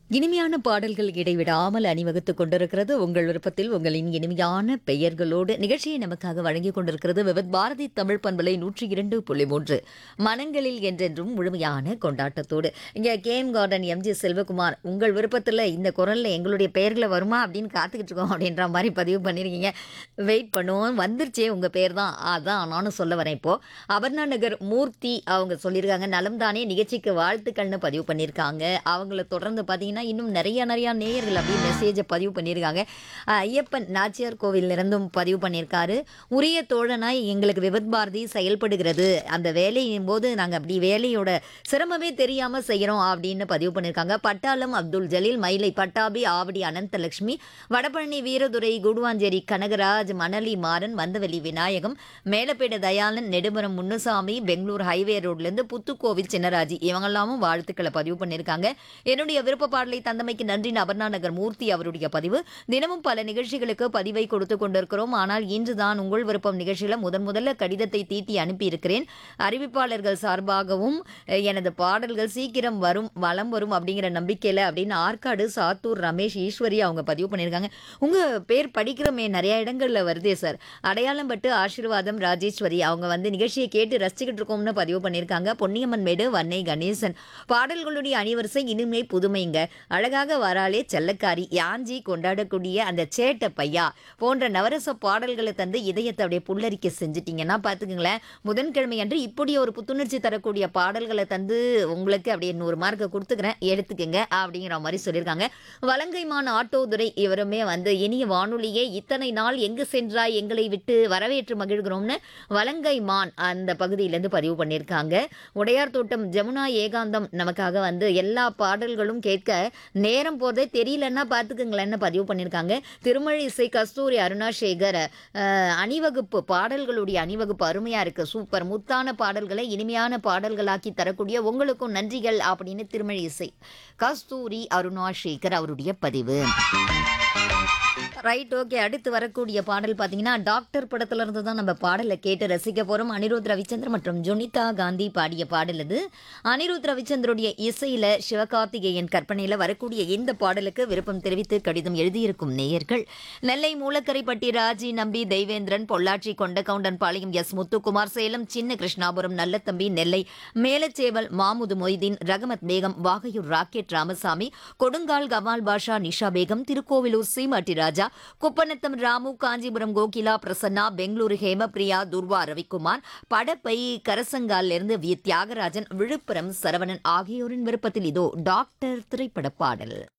இனிமையான பாடல்கள் இடைவிடாமல் அணிவகுத்துக் கொண்டிருக்கிறது. உங்கள் விருப்பத்தில் உங்களின் இனிமையான பெயர்களோடு நிகழ்ச்சியை நமக்காக வழங்கிக் கொண்டிருக்கிறது விவித் பாரதி தமிழ் பண்பலை 102.3 மனங்களில் என்றென்றும் முழுமையான கொண்டாட்டத்தோடு. இங்கே கேஎம் கார்டன் எம்ஜி செல்வகுமார், உங்கள் விருப்பத்தில் இந்த குரல்ல எங்களுடைய பெயர்களை வருமா அப்படின்னு காத்துக்கிட்டு இருக்கோம் அப்படின்ற மாதிரி பதிவு பண்ணியிருக்கீங்க. வெயிட் பண்ணுவோம், வந்துருச்சே உங்கள் பேர் தான், அதான் நானும் சொல்ல வரேன். இப்போ அபர்ணா நகர் மூர்த்தி அவங்க சொல்லியிருக்காங்க, நலம் தானே, நிகழ்ச்சிக்கு வாழ்த்துக்கள்னு பதிவு பண்ணியிருக்காங்க. அவங்கள தொடர்ந்து பார்த்தீங்கன்னா இன்னும் நிறைய நேயர்கள் அப்படியே மெசேஜை பதிவு பண்ணியிருக்காங்க. ஐயப்பன் நாச்சியார் கோவில் இருந்தும் பதிவு பண்ணியிருக்காரு. உரிய தோழனாய் எங்களுக்கு விபத் பாரதி செயல்படுகிறது, அந்த வேலையின் போது நாங்கள் அப்படி வேலையோட சிரமமே தெரியாமல் செய்கிறோம் அப்படின்னு பதிவு பண்ணியிருக்காங்க. பட்டாளம் அப்துல் ஜலீல், மயிலை பட்டாபி, ஆவடி அனந்தலட்சுமி, வடபழனி வீரதுரை, குடுவாஞ்சேரி கனகராஜ், மணலி மாறன், வந்தவெளி விநாயகம், மேலப்பேட தயாளன், நெடுமரம் முன்னுசாமி, பெங்களூர் ஹைவே ரோட்லேருந்து புத்துக்கோவில் சின்னராஜி, இவங்கெல்லாமும் வாழ்த்துக்களை பதிவு பண்ணியிருக்காங்க. என்னுடைய விருப்ப பாடலை தந்தமைக்கு நன்றி. அபர்ணா நகர் மூர்த்தி அவருடைய பதிவு. தினமும் பல நிகழ்ச்சிகளுக்கு பதிவை கொடுத்து கொண்டிருக்கிறோம், ஆனால் இன்றுதான் உங்கள் விருப்பம் நிகழ்ச்சியில முதல்ல கடிதத்தை தீட்டி அனுப்பியிருக்கிறேன். அறிவிப்பாளர்கள் சார்பாகவும் எனது பாடல்கள் சீக்கிரம் வரும், வலம் வரும் அப்படிங்கிற நம்பிக்கையில் அப்படின்னு ஆற்காடு சாத்தூர் ரமேஷ் ஈஸ்வரி அவங்க பதிவு பண்ணியிருக்காங்க. உங்க பேர் படிக்கிறோமே நிறைய இடங்கள்ல வருதே சார். அடையாளம் பட்டு ஆசீர்வாதம் ராஜேஸ்வரி அவங்க வந்து நிகழ்ச்சியை கேட்டு ரசிச்சுக்கிட்டு இருக்கோம்னு பதிவு பண்ணியிருக்காங்க. பொன்னியம்மன் மேடு வன்னை கணேசன், பாடல்களுடைய அணிவரிசை இனிமை புதுமைங்க, அழகாக வராளே செல்லக்காரி, யாஞ்சி கொண்டாடக்கூடிய அந்த சேட்ட பையா போன்ற நவரச பாடல்களை தந்து இதயத்தை அப்படியே புல்லரிக்க செஞ்சுட்டீங்கன்னா பார்த்துக்குங்களேன். புதன்கிழமை அன்று இப்படி ஒரு புத்துணர்ச்சி தரக்கூடிய பாடல்களை தந்து உங்களுக்கு அப்படியே 100 மார்க்கை கொடுத்துக்கிறேன், எடுத்துக்கங்க அப்படிங்கிற மாதிரி சொல்லியிருக்காங்க. வலங்கைமான் ஆட்டோதுரை இவருமே வந்து இனிய வானொலியே, இத்தனை நாள் எங்கு சென்றாய் எங்களை விட்டு, வரவேற்று மகிழ்கிறோம்னு வலங்கைமான் அந்த பகுதியிலேருந்து பதிவு பண்ணியிருக்காங்க. உடையார் தோட்டம் ஜமுனா ஏகாந்தம் நமக்காக வந்து எல்லா பாடல்களும் கேட்க நேரம் போகிறதே தெரியலன்னா பார்த்துக்குங்களேன்னு பதிவு பண்ணியிருக்காங்க. திருமழை இசை கஸ்தூரி அருணாசேகர், அணிவகுப்பு பாடல்களுடைய அணிவகுப்பு அருமையாக இருக்குது, சூப்பர், முத்தான பாடல்களை இனிமையான பாடல்களாக்கி தரக்கூடிய உங்களுக்கும் நன்றிகள் அப்படின்னு திருமழை இசை கஸ்தூரி அருணாசேகர் அவருடைய பதிவு. Right, okay. அடுத்து வரக்கூடிய பாடல் பார்த்தீங்கன்னா டாக்டர் படத்துல இருந்து தான் நம்ம பாடலை கேட்டு ரசிக்க போகிறோம். அனிருத் ரவிச்சந்திரன் மற்றும் ஜொனிதா காந்தி பாடிய பாடல் இது. அனிருத் ரவிச்சந்திரோடைய இசையில் சிவகார்த்திகேயன் கற்பனையில் வரக்கூடிய இந்த பாடலுக்கு விருப்பம் தெரிவித்து கடிதம் எழுதியிருக்கும் நேயர்கள் நெல்லை மூலக்கரைப்பட்டி ராஜி நம்பி, தெய்வேந்திரன், பொள்ளாச்சி கொண்டகவுண்டன் பாளையம் எஸ் முத்துக்குமார், சேலம் சின்ன கிருஷ்ணாபுரம் நல்லத்தம்பி, நெல்லை மேலச்சேவல் மாமுது மொய்தீன், ரகமத் பேகம், வாகையூர் ராக்கெட் ராமசாமி, கொடுங்கால் கமால் பாஷா, நிஷா பேகம், திருக்கோவிலூர் சீமாட்டி ராஜா, குப்பநத்தம் ராமு, காஞ்சிபுரம் கோகிலா பிரசன்னா, பெங்களூரு ஹேமபிரியா, துர்வா ரவிக்குமார், படப்பை கரசங்கால் இருந்து வி தியாகராஜன், விழுப்புரம் சரவணன் ஆகியோரின் விருப்பத்தில் இதோ டாக்டர் திரைப்பட பாடல்.